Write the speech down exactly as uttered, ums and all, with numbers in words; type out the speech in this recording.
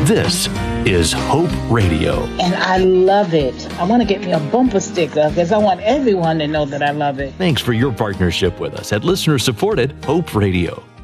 This is Hope Radio. And I love it. I want to get me a bumper sticker because I want everyone to know that I love it. Thanks for your partnership with us at listener-supported Hope Radio.